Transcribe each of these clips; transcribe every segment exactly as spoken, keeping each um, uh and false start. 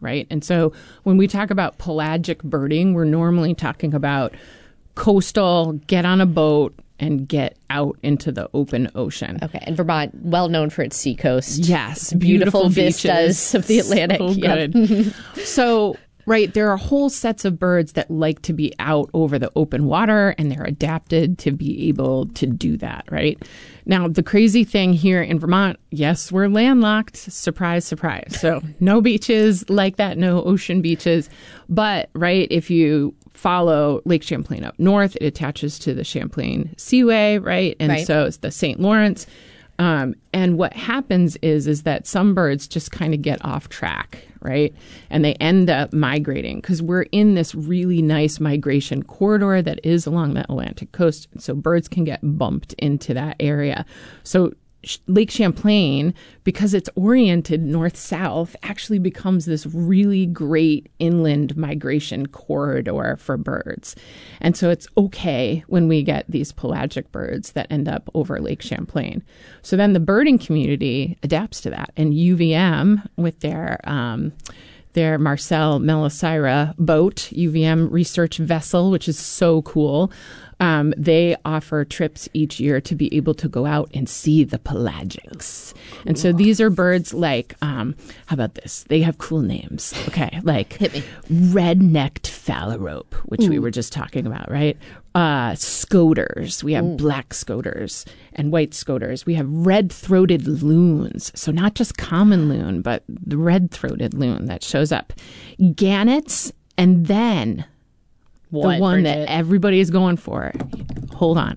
right? And so when we talk about pelagic birding, we're normally talking about coastal, get on a boat, and get out into the open ocean. Okay. And Vermont, well known for its seacoast. Yes. Beautiful, Beautiful vistas of the Atlantic. So Yep. good. So, right, there are whole sets of birds that like to be out over the open water, and they're adapted to be able to do that, right? Now, the crazy thing here in Vermont, yes, we're landlocked. Surprise, surprise. So no beaches like that, no ocean beaches. But, right, if you follow Lake Champlain up north, it attaches to the Champlain Seaway, right? And right. so it's the Saint Lawrence. Um, and what happens is, is that some birds just kind of get off track, right? And they end up migrating because we're in this really nice migration corridor that is along the Atlantic coast. So birds can get bumped into that area. So Lake Champlain, because it's oriented north-south, actually becomes this really great inland migration corridor for birds. And so it's okay when we get these pelagic birds that end up over Lake Champlain. So then the birding community adapts to that. And U V M, with their um, their Marcel Melisira boat, U V M research vessel, which is so cool, Um, they offer trips each year to be able to go out and see the pelagics. Cool. And so these are birds like, um, how about this? They have cool names. Okay, like Hit me. red-necked phalarope, which Ooh. we were just talking about, right? Uh, scoters. We have Ooh. black scoters and white scoters. We have red-throated loons. So not just common loon, but the red-throated loon that shows up. Gannets, and then... What, the one Bridget? that everybody is going for. Hold on.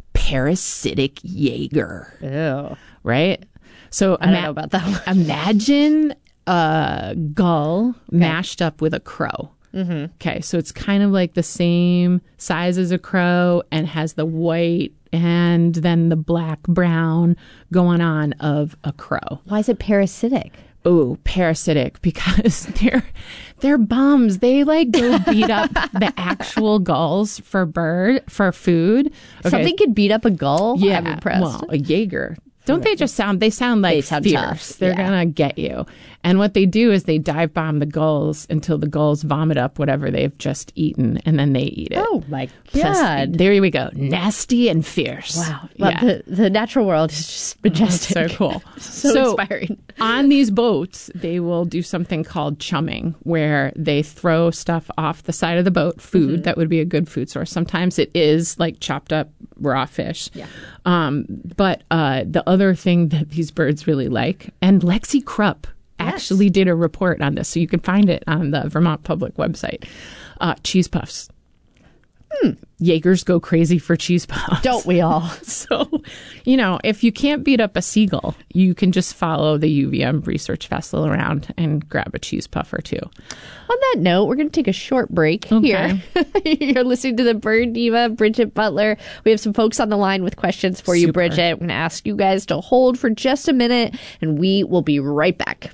Parasitic Jaeger. Ew. Right? So I ima- don't know about that one. Imagine a gull okay. mashed up with a crow. Mm-hmm. Okay, so it's kind of like the same size as a crow and has the white and then the black brown going on of a crow. Why is it parasitic? Oh, parasitic, because they're they're bums. They like go beat up the actual gulls for bird for food. Okay. Something could beat up a gull? Yeah, I'm impressed. Well, a Jaeger. Don't they just sound, they sound like they sound fierce. tough. They're yeah. going to get you. And what they do is they dive bomb the gulls until the gulls vomit up whatever they've just eaten, and then they eat it. Oh, my Just, God. there we go. Nasty and fierce. Wow. Well, yeah. the, the natural world is just majestic. Oh, so cool. so, so inspiring. On these boats, they will do something called chumming, where they throw stuff off the side of the boat, food mm-hmm. that would be a good food source. Sometimes it is like chopped up raw fish. Yeah. Um, but uh, the other thing that these birds really like, and Lexi Krupp yes. actually did a report on this, so you can find it on the Vermont Public website, uh, cheese puffs. Hmm. Jaegers go crazy for cheese puffs. Don't we all? So, you know, if you can't beat up a seagull, you can just follow the U V M research vessel around and grab a cheese puff or two. On that note, we're going to take a short break okay. here. You're listening to the Bird Diva, Bridget Butler. We have some folks on the line with questions for you, Super. Bridget. I'm going to ask you guys to hold for just a minute, and we will be right back.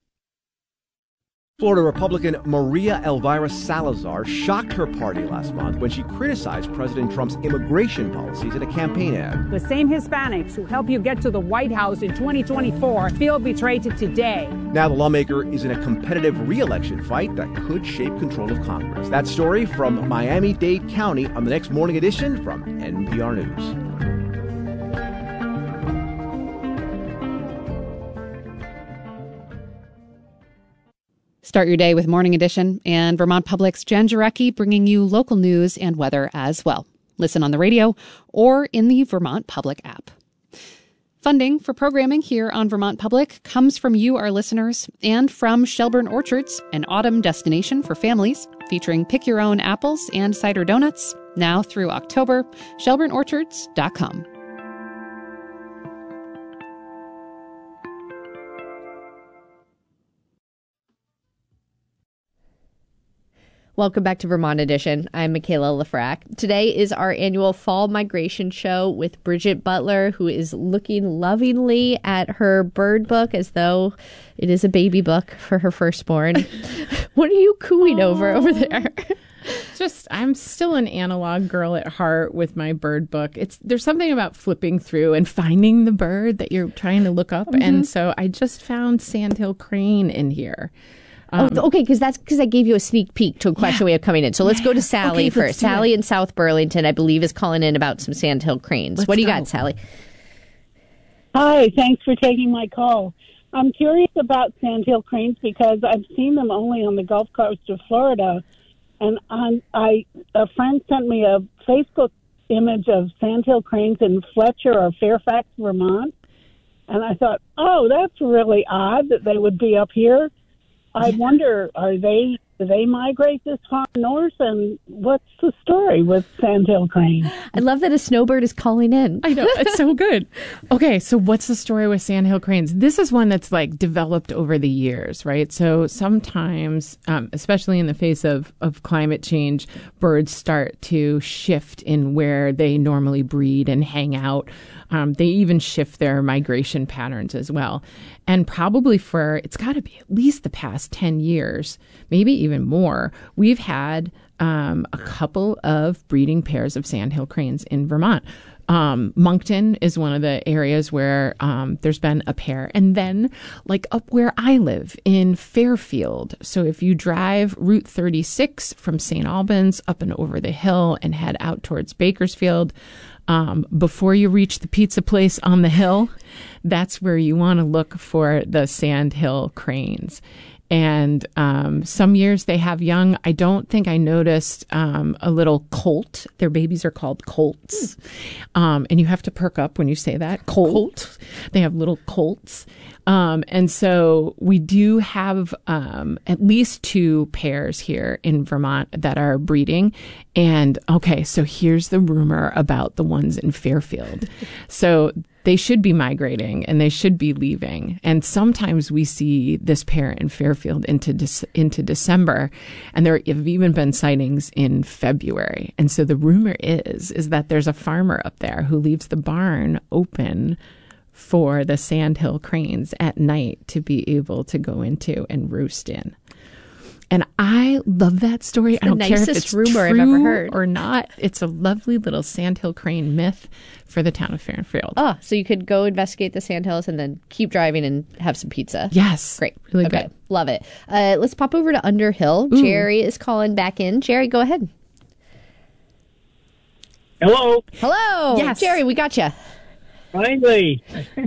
Florida Republican Maria Elvira Salazar shocked her party last month when she criticized President Trump's immigration policies in a campaign ad. The same Hispanics who help you get to the White House in twenty twenty-four feel betrayed today. Now the lawmaker is in a competitive re-election fight that could shape control of Congress. That story from Miami-Dade County on the next Morning Edition from N P R News. Start your day with Morning Edition and Vermont Public's Jen Jarecki bringing you local news and weather as well. Listen on the radio or in the Vermont Public app. Funding for programming here on Vermont Public comes from you, our listeners, and from Shelburne Orchards, an autumn destination for families featuring pick-your-own apples and cider donuts. Now through October, shelburne orchards dot com. Welcome back to Vermont Edition. I'm Michaela Lafrac. Today is our annual fall migration show with Bridget Butler, who is looking lovingly at her bird book as though it is a baby book for her firstborn. What are you cooing oh. over over there? Just, I'm still an analog girl at heart with my bird book. It's there's something about flipping through and finding the bird that you're trying to look up. Mm-hmm. And so I just found sandhill crane in here. Um, oh, okay, because that's because I gave you a sneak peek to a question yeah. we have coming in. So let's yeah. go to Sally okay, first. Sally it. in South Burlington, I believe, is calling in about some sandhill cranes. Let's what do you go. got, Sally? Hi, thanks for taking my call. I'm curious about sandhill cranes because I've seen them only on the Gulf Coast of Florida. And on, I a friend sent me a Facebook image of sandhill cranes in Fletcher or Fairfax, Vermont. And I thought, oh, that's really odd that they would be up here. I wonder, are they, do they migrate this far north? And what's the story with sandhill cranes? I love that a snowbird is calling in. I know, it's so good. Okay, so what's the story with sandhill cranes? This is one that's like developed over the years, right? So sometimes, um, especially in the face of, of climate change, birds start to shift in where they normally breed and hang out. Um, they even shift their migration patterns as well. And probably for, it's got to be at least the past ten years, maybe even more, we've had um, a couple of breeding pairs of sandhill cranes in Vermont. Um, Moncton is one of the areas where um, there's been a pair. And then, like up where I live in Fairfield. So if you drive Route thirty-six from Saint Albans up and over the hill and head out towards Bakersfield, Um, before you reach the pizza place on the hill, that's where you want to look for the sandhill cranes. And um, some years they have young. I don't think I noticed um, a little colt. Their babies are called colts. Um, and you have to perk up when you say that. Colt. Colt. They have little colts. Um, and so we do have um, at least two pairs here in Vermont that are breeding. And okay, so here's the rumor about the ones in Fairfield. So they should be migrating and they should be leaving. And sometimes we see this pair in Fairfield into De- into December, and there have even been sightings in February. And so the rumor is is that there's a farmer up there who leaves the barn open for the sandhill cranes at night to be able to go into and roost in. And I love that story. I don't care if it's rumor true I've ever heard or not. It's a lovely little sandhill crane myth for the town of Fairfield. Oh, so you could go investigate the sandhills and then keep driving and have some pizza. Yes. Great. Really okay. good. Love it. Uh, let's pop over to Underhill. Ooh. Jerry is calling back in. Jerry, go ahead. Hello. Hello. Yes. Jerry, we got you. Finally.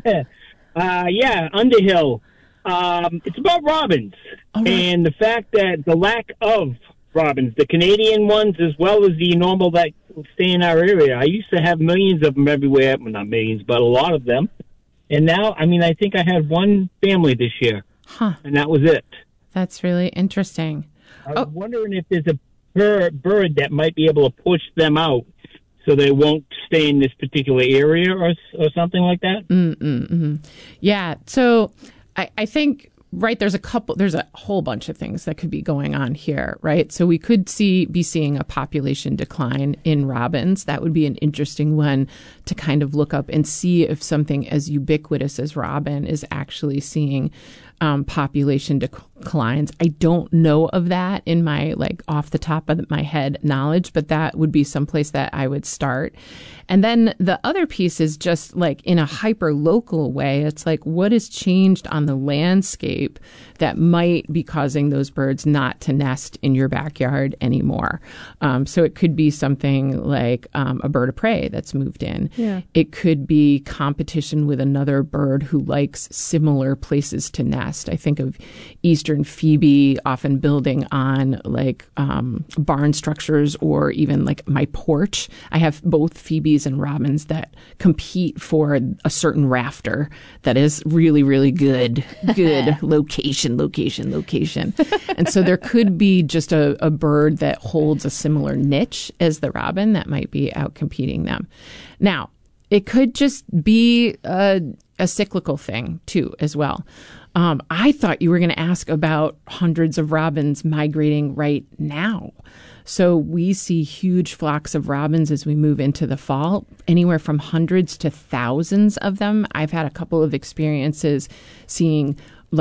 uh, yeah, Underhill. Um, it's about robins right. and the fact that the lack of robins, the Canadian ones as well as the normal that stay in our area. I used to have millions of them everywhere. Well, not millions, but a lot of them. And now, I mean, I think I had one family this year, Huh. and that was it. That's really interesting. I was oh. wondering if there's a bird, bird that might be able to push them out so they won't stay in this particular area or or something like that. Mm-mm-mm. Yeah. So I, I think, right, there's a couple, there's a whole bunch of things that could be going on here, right? So we could see be seeing a population decline in robins. That would be an interesting one to kind of look up and see if something as ubiquitous as robin is actually seeing um, population declines. I don't know of that in my, like, off the top of my head knowledge, but that would be someplace that I would start. And then the other piece is just like in a hyper local way. It's like, what has changed on the landscape that might be causing those birds not to nest in your backyard anymore? Um, so it could be something like um, a bird of prey that's moved in. Yeah. It could be competition with another bird who likes similar places to nest. I think of eastern phoebe often building on like um, barn structures or even like my porch. I have both phoebes and robins that compete for a certain rafter that is really, really good, good location, location, location. And so there could be just a, a bird that holds a similar niche as the robin that might be out competing them. Now, it could just be a, a cyclical thing too, as well. Um, I thought you were going to ask about hundreds of robins migrating right now. So we see huge flocks of robins as we move into the fall, anywhere from hundreds to thousands of them. I've had a couple of experiences seeing like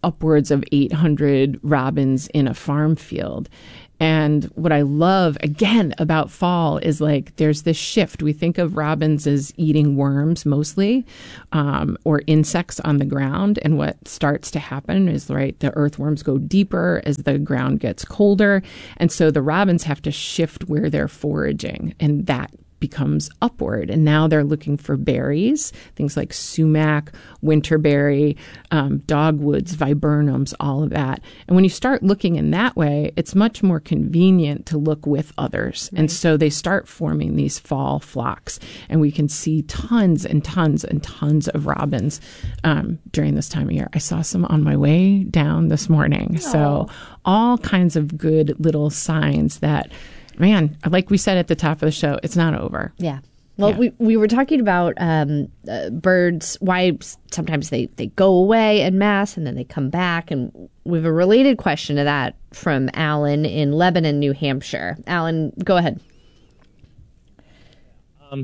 upwards of eight hundred robins in a farm field. And what I love, again, about fall is like there's this shift. We think of robins as eating worms mostly, um, or insects on the ground. And what starts to happen is, right, the earthworms go deeper as the ground gets colder. And so the robins have to shift where they're foraging. And that becomes upward. And now they're looking for berries, things like sumac, winterberry, um, dogwoods, viburnums, all of that. And when you start looking in that way, it's much more convenient to look with others. Right. And so they start forming these fall flocks. And we can see tons and tons and tons of robins um, during this time of year. I saw some on my way down this morning. Aww. So all kinds of good little signs that, man, like we said at the top of the show, it's not over. Yeah. Well, yeah. we we were talking about um, uh, birds, why sometimes they, they go away en masse and then they come back. And we have a related question to that from Alan in Lebanon, New Hampshire. Alan, go ahead. Um,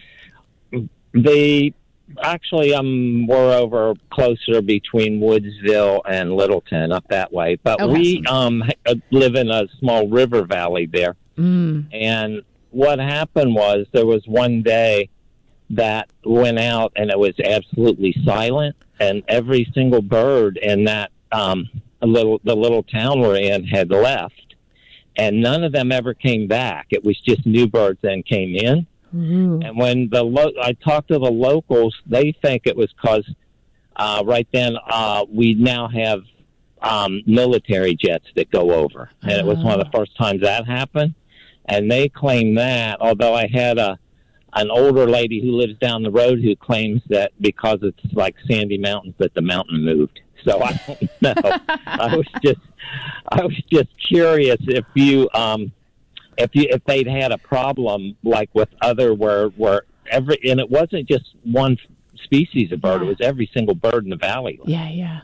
they actually, um, we're over closer between Woodsville and Littleton, up that way. But okay. we um, live in a small river valley there. Mm. And what happened was there was one day that went out and it was absolutely silent, and every single bird in that um, little the little town we're in had left, and none of them ever came back. It was just new birds then came in. Mm-hmm. And when the lo- I talked to the locals, they think it was because uh, right then uh, we now have um, military jets that go over, and it was one of the first times that happened. And they claim that, although I had a an older lady who lives down the road who claims that because it's like Sandy Mountains that the mountain moved. So I don't know. I was just I was just curious if you um if you if they'd had a problem like with other where where every and it wasn't just one species of bird, yeah. It was every single bird in the valley. Yeah, yeah.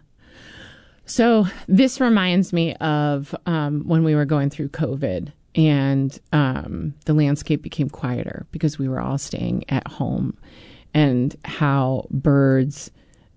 So this reminds me of um, when we were going through COVID. And um, the landscape became quieter because we were all staying at home, and how birds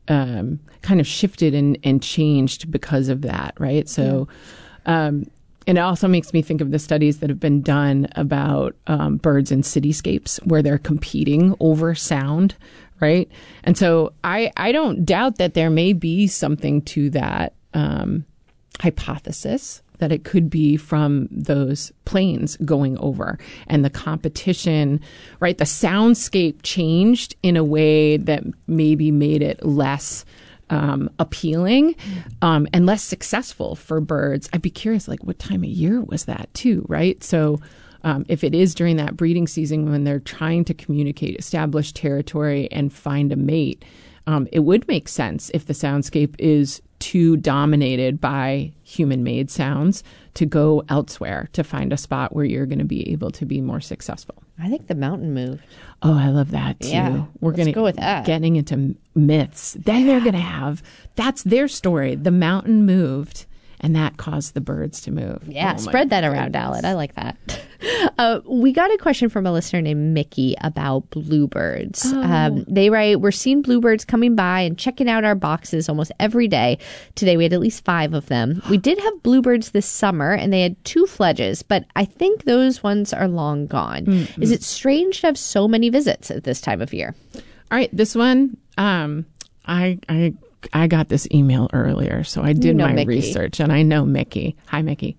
um, kind of shifted and, and changed because of that, right? So yeah. um, and it also makes me think of the studies that have been done about um, birds in cityscapes where they're competing over sound, right? And so I, I don't doubt that there may be something to that um, hypothesis, that it could be from those planes going over and the competition, right? The soundscape changed in a way that maybe made it less um, appealing um, and less successful for birds. I'd be curious, like, what time of year was that too, right? So um, if it is during that breeding season when they're trying to communicate, establish territory, and find a mate, um, it would make sense if the soundscape is too dominated by human-made sounds to go elsewhere to find a spot where you're going to be able to be more successful. I think the mountain moved. Oh, I love that too. Yeah, We're let's gonna go with that. Getting into myths. Then they're going to have, that's their story. The mountain moved, and that caused the birds to move. Yeah, oh spread that around, Alan. I like that. Uh, we got a question from a listener named Mickey about bluebirds. Oh. Um, they write, we're seeing bluebirds coming by and checking out our boxes almost every day. Today we had at least five of them. We did have bluebirds this summer, and they had two fledges, but I think those ones are long gone. Mm-hmm. Is it strange to have so many visits at this time of year? All right, this one, um, I, I, I got this email earlier, so I did you know my Mickey. research, and I know Mickey. Hi, Mickey.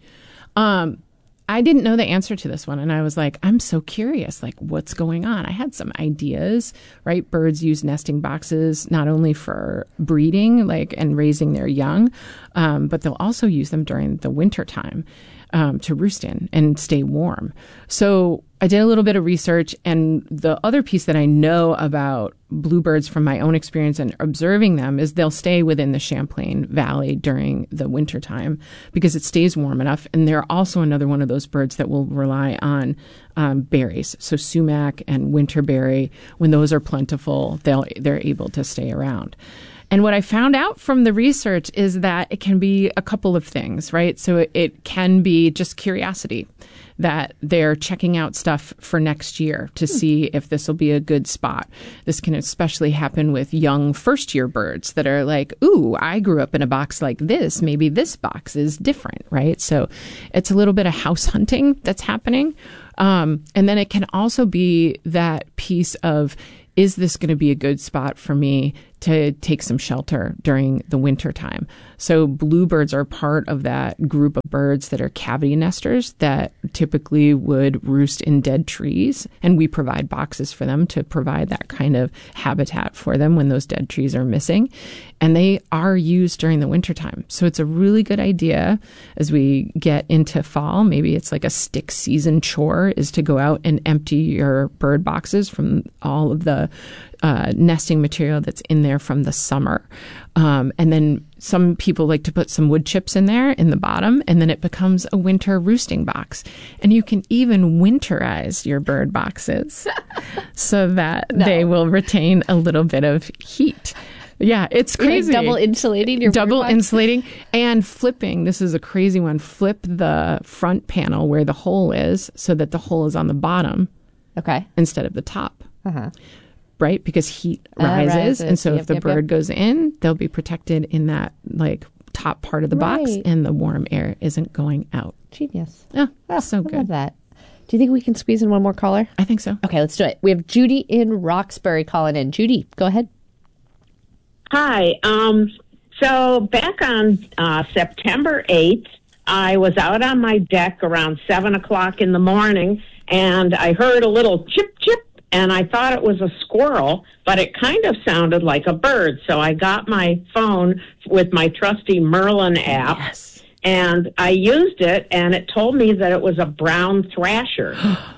Um, I didn't know the answer to this one, and I was like, I'm so curious, like, what's going on? I had some ideas, right? Birds use nesting boxes not only for breeding, like, and raising their young, um, but they'll also use them during the winter time um, to roost in and stay warm. So I did a little bit of research, and the other piece that I know about bluebirds from my own experience and observing them is they'll stay within the Champlain Valley during the wintertime because it stays warm enough. And they're also another one of those birds that will rely on um, berries. So sumac and winterberry, when those are plentiful, they'll, they're able to stay around. And what I found out from the research is that it can be a couple of things, right? So it, it can be just curiosity, that they're checking out stuff for next year to see if this will be a good spot. This can especially happen with young first-year birds that are like, ooh, I grew up in a box like this. Maybe this box is different, right? So it's a little bit of house hunting that's happening. Um, and then it can also be that piece of, is this going to be a good spot for me to take some shelter during the winter time? So bluebirds are part of that group of birds that are cavity nesters that typically would roost in dead trees. And we provide boxes for them to provide that kind of habitat for them when those dead trees are missing. And they are used during the wintertime. So it's a really good idea as we get into fall. Maybe it's like a stick season chore is to go out and empty your bird boxes from all of the uh, nesting material that's in there from the summer. Um, and then some people like to put some wood chips in there in the bottom, and then it becomes a winter roosting box. And you can even winterize your bird boxes so that no. they will retain a little bit of heat. Yeah, it's crazy. Like double insulating your double bird box? insulating and flipping. This is a crazy one. Flip the front panel where the hole is so that the hole is on the bottom. Okay. Instead of the top. Uh-huh. Right? Because heat Uh, rises. rises. And so Yep, if the yep, bird yep. goes in, they'll be protected in that like top part of the box, Right. and the warm air isn't going out. Genius. Oh, Oh, so I good. love that. Do you think we can squeeze in one more caller? I think so. Okay, let's do it. We have Judy in Roxbury calling in. Judy, go ahead. Hi. Um, so back on uh, September eighth, I was out on my deck around seven o'clock in the morning, and I heard a little chip, chip, and I thought it was a squirrel, but it kind of sounded like a bird. So I got my phone with my trusty Merlin app, Yes. and I used it, and it told me that it was a brown thrasher.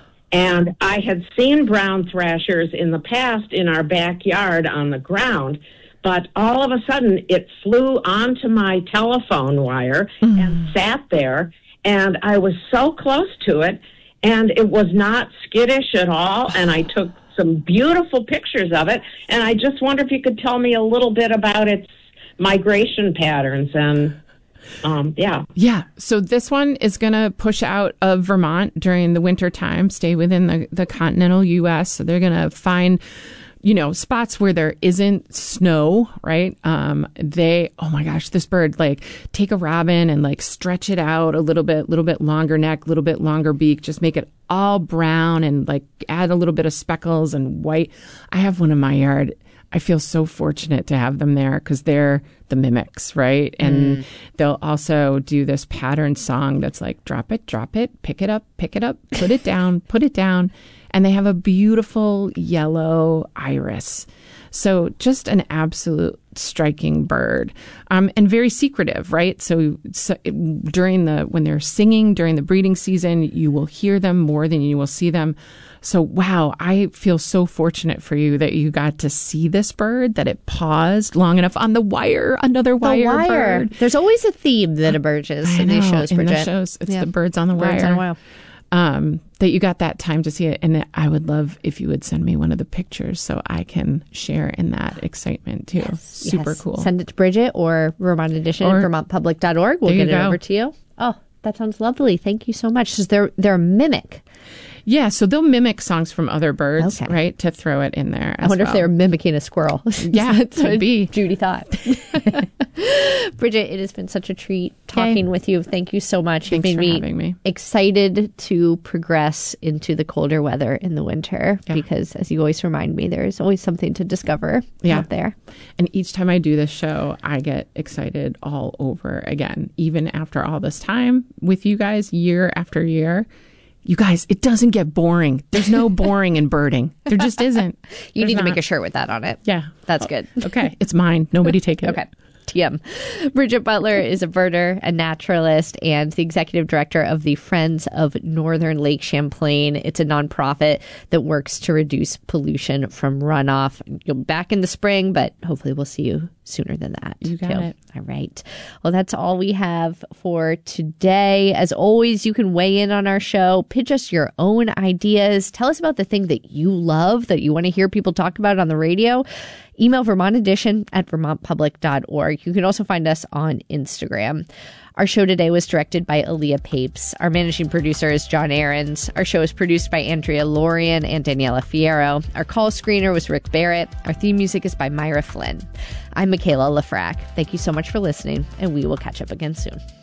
And I had seen brown thrashers in the past in our backyard on the ground, but all of a sudden it flew onto my telephone wire mm. and sat there, and I was so close to it, and it was not skittish at all, and I took some beautiful pictures of it, and I just wonder if you could tell me a little bit about its migration patterns and... Um, yeah. Yeah. So this one is going to push out of Vermont during the winter time, stay within the, the continental U S. So they're going to find, you know, spots where there isn't snow, right? Um, they, oh my gosh, this bird, like take a robin and like stretch it out a little bit, little bit longer neck, little bit longer beak, just make it all brown and like add a little bit of speckles and white. I have one in my yard. I feel so fortunate to have them there because they're the mimics, right? And mm. they'll also do this pattern song that's like, drop it, drop it, pick it up, pick it up, put it down, put it down. And they have a beautiful yellow iris. So just an absolute striking bird, um, and very secretive, right? So, so during the, when they're singing during the breeding season, you will hear them more than you will see them. So, wow, I feel so fortunate for you that you got to see this bird, that it paused long enough on the wire, another wire, the wire. bird. There's always a theme that emerges I in know, these shows, in Bridget. the shows. It's Yeah. the birds on the Birds wire. on a wire. Um, that you got that time to see it. And I would love if you would send me one of the pictures so I can share in that excitement too. Yes, Super yes. cool. Send it to Bridget or Vermont Edition Or- at vermont public dot org. We'll There you get it go. over to you. Oh, that sounds lovely. Thank you so much. So they're, they're a mimic. Yeah, so they'll mimic songs from other birds, Okay. right, to throw it in there. I as wonder well. if they were mimicking a squirrel. Yeah, That's could what be. Judy thought. Bridget, it has been such a treat talking Yay. with you. Thank you so much. Thanks You've for made having me. excited to progress into the colder weather in the winter Yeah. because, as you always remind me, there's always something to discover Yeah. out there. And each time I do this show, I get excited all over again, even after all this time with you guys, year after year. You guys, it doesn't get boring. There's no boring in birding. There just isn't. You There's need to make not. a shirt with that on it. Yeah. That's good. Okay. It's mine. Nobody take it. Okay. T M. Bridget Butler is a birder, a naturalist, and the executive director of the Friends of Northern Lake Champlain. It's a nonprofit that works to reduce pollution from runoff. You'll be back in the spring, but hopefully we'll see you sooner than that. You got too. it. All right. Well, that's all we have for today. As always, you can weigh in on our show, pitch us your own ideas, tell us about the thing that you love that you want to hear people talk about on the radio. Email Vermont Edition at vermont public dot org. You can also find us on Instagram. Our show today was directed by Aaliyah Papes. Our managing producer is John Ahrens. Our show is produced by Andrea Lorian and Daniela Fierro. Our call screener was Rick Barrett. Our theme music is by Myra Flynn. I'm Michaela Lafrac. Thank you so much for listening, and we will catch up again soon.